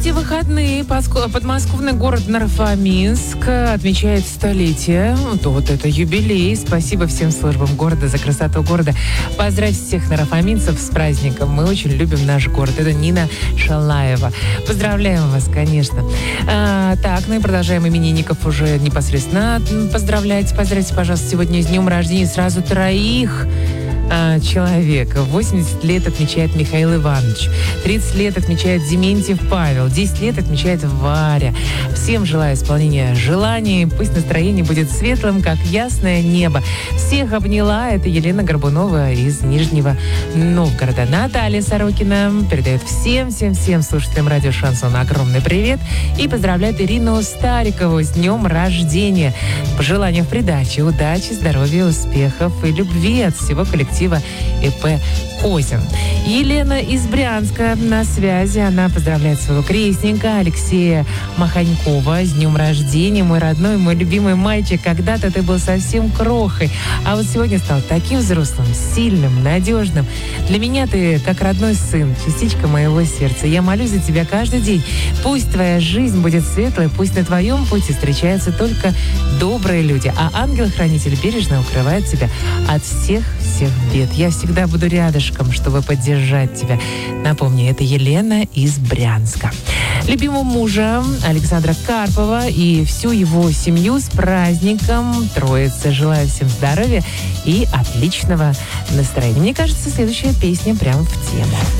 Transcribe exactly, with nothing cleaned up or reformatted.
эти выходные подмосковный город Нарфаминск отмечает столетие. Вот это юбилей. Спасибо всем службам города за красоту города. Поздравьте всех нарфаминцев с праздником. Мы очень любим наш город. Это Нина Шалаева. Поздравляем вас, конечно. А, так, ну и продолжаем именинников уже непосредственно поздравлять. Поздравьте, пожалуйста, сегодня с днем рождения сразу троих человека. восемьдесят лет отмечает Михаил Иванович. тридцать лет отмечает Дементьев Павел. десять лет отмечает Варя. Всем желаю исполнения желаний. Пусть настроение будет светлым, как ясное небо. Всех обняла. Это Елена Горбунова из Нижнего Новгорода. Наталья Сорокина передает всем-всем-всем слушателям радио «Шансон» огромный привет и поздравляет Ирину Старикову с днем рождения. Пожелания в придаче, удачи, здоровья, успехов и любви от всего коллектива ИП Козин. Елена из Брянска на связи. Она поздравляет своего крестника Алексея Маханькова с днем рождения. Мой родной, мой любимый мальчик. Когда-то ты был совсем крохой, а вот сегодня стал таким взрослым, сильным, надежным. Для меня ты как родной сын, частичка моего сердца. Я молюсь за тебя каждый день. Пусть твоя жизнь будет светлой, пусть на твоем пути встречаются только добрые люди, а ангел-хранитель бережно укрывает тебя от всех-всех бед. Я всегда буду рядышком, чтобы поддержать тебя. Напомню, это Елена из Брянска. Любимого мужа Александра Карпова и всю его семью с праздником Троицы. Желаю всем здоровья и отличного настроения. Мне кажется, следующая песня прям в тему.